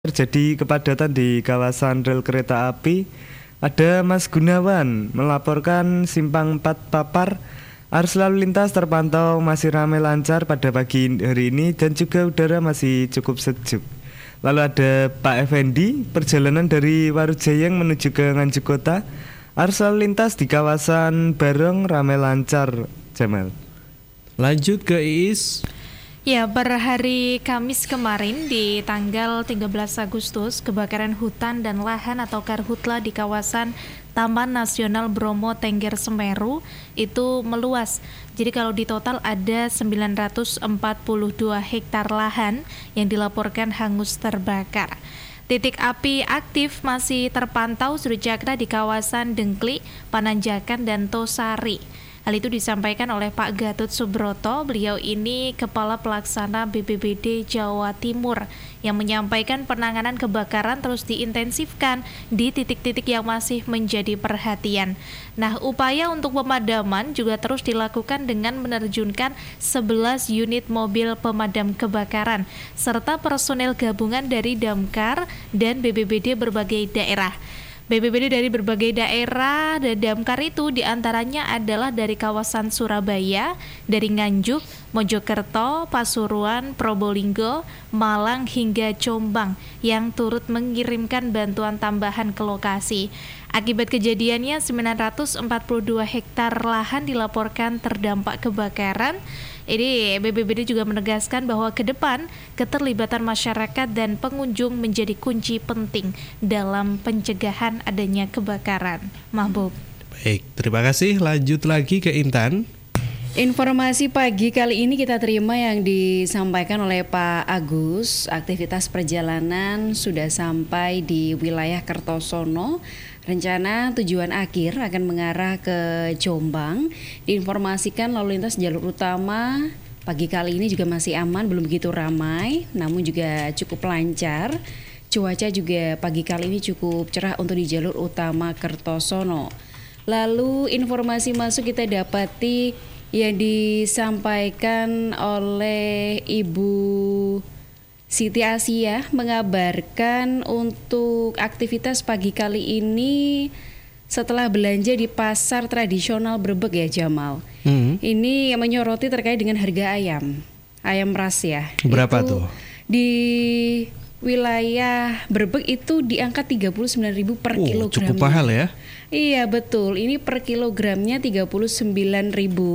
Terjadi kepadatan di kawasan rel kereta api. Ada Mas Gunawan melaporkan simpang 4 Papar. Arus lalu lintas terpantau masih ramai lancar pada pagi hari ini dan juga udara masih cukup sejuk. Lalu ada Pak Effendi, perjalanan dari Warujayang menuju ke Nganjuk Kota. Arus lalu lintas di kawasan Barong ramai lancar, Jamal. Lanjut ke Iis. Ya, per hari Kamis kemarin di tanggal 13 Agustus, kebakaran hutan dan lahan atau karhutla di kawasan Taman Nasional Bromo Tengger Semeru itu meluas. Jadi kalau di total ada 942 hektar lahan yang dilaporkan hangus terbakar. Titik api aktif masih terpantau Surujagra di kawasan Dengkli, Pananjakan, dan Tosari. Hal itu disampaikan oleh Pak Gatot Subroto. Beliau ini Kepala Pelaksana BPBD Jawa Timur yang menyampaikan penanganan kebakaran terus diintensifkan di titik-titik yang masih menjadi perhatian. Nah, upaya untuk pemadaman juga terus dilakukan dengan menerjunkan 11 unit mobil pemadam kebakaran serta personel gabungan dari Damkar dan BPBD berbagai daerah. BPBD dari berbagai daerah dan Damkar itu diantaranya adalah dari kawasan Surabaya, dari Nganjuk, Mojokerto, Pasuruan, Probolinggo, Malang hingga Jombang yang turut mengirimkan bantuan tambahan ke lokasi. Akibat kejadiannya 942 hektar lahan dilaporkan terdampak kebakaran. Ini BPBD juga menegaskan bahwa ke depan keterlibatan masyarakat dan pengunjung menjadi kunci penting dalam pencegahan adanya kebakaran. Mahbub. Baik, terima kasih. Lanjut lagi ke Intan. Informasi pagi kali ini kita terima yang disampaikan oleh Pak Agus. Aktivitas perjalanan sudah sampai di wilayah Kertosono. Rencana tujuan akhir akan mengarah ke Jombang. Diinformasikan lalu lintas jalur utama pagi kali ini juga masih aman, belum begitu ramai, namun juga cukup lancar. Cuaca juga pagi kali ini cukup cerah untuk di jalur utama Kertosono. Lalu informasi masuk kita dapati yang disampaikan oleh Ibu Siti Asia mengabarkan untuk aktivitas pagi kali ini setelah belanja di pasar tradisional Brebek ya Jamal. Ini menyoroti terkait dengan harga ayam ras ya. Berapa itu tuh? Di wilayah Brebek itu di angka 39.000 per kilogram. Cukup mahal ya. Iya betul, ini per kilogramnya 39.000.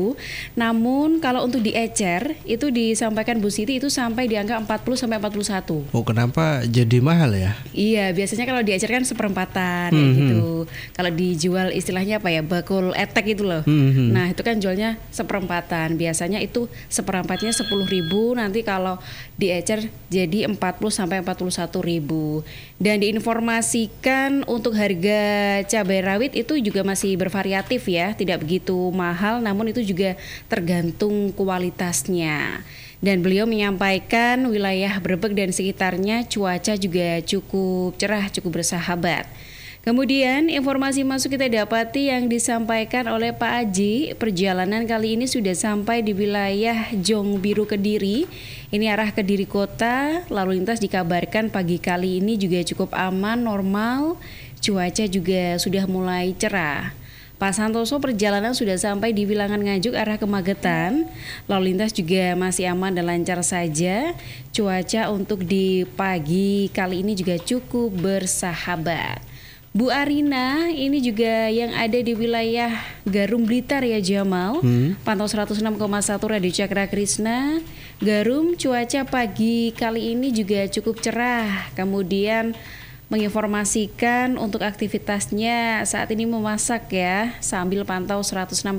Namun kalau untuk diecer itu disampaikan Bu Siti itu sampai di angka 40 sampai 41. Oh, kenapa jadi mahal ya? Iya, biasanya kalau diecer kan seperempatan ya gitu. Kalau dijual istilahnya apa ya? Bakul etek itu loh. Nah, itu kan jualnya seperempatan. Biasanya itu seperempatnya 10.000, nanti kalau diecer jadi 40 sampai 41.000. Dan diinformasikan untuk harga cabai rawit itu juga masih bervariatif ya, tidak begitu mahal, namun itu juga tergantung kualitasnya. Dan beliau menyampaikan wilayah Brebek dan sekitarnya cuaca juga cukup cerah, cukup bersahabat. Kemudian informasi masuk kita dapati yang disampaikan oleh Pak Aji, perjalanan kali ini sudah sampai di wilayah Jong Biru Kediri. Ini arah Kediri Kota, lalu lintas dikabarkan pagi kali ini juga cukup aman, normal. Cuaca juga sudah mulai cerah. Pak Santoso perjalanan sudah sampai di Wilangan Nganjuk arah ke Magetan. Lalu lintas juga masih aman dan lancar saja. Cuaca untuk di pagi kali ini juga cukup bersahabat. Bu Arina ini juga yang ada di wilayah Garum Blitar ya Jamal. Pantau 106,1 Radio Cakra Krisna. Garum cuaca pagi kali ini juga cukup cerah. Kemudian menginformasikan untuk aktivitasnya saat ini memasak ya, sambil pantau 106,1.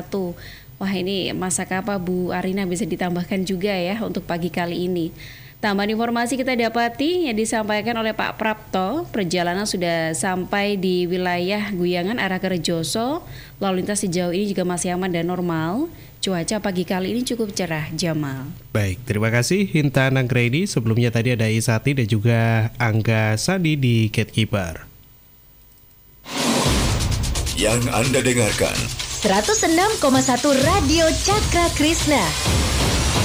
Wah, ini masak apa Bu Arina, bisa ditambahkan juga ya untuk pagi kali ini. Tambahan informasi kita dapati yang disampaikan oleh Pak Prapto, perjalanan sudah sampai di wilayah Guyangan arah ke Rejoso. Lalu lintas sejauh ini juga masih aman dan normal. Cuaca pagi kali ini cukup cerah, Jamal. Baik, terima kasih Intan Anggreni. Sebelumnya tadi ada Isati dan juga Angga Sandi di Gatekeeper. Yang Anda dengarkan 106,1 Radio Cakra Krisna.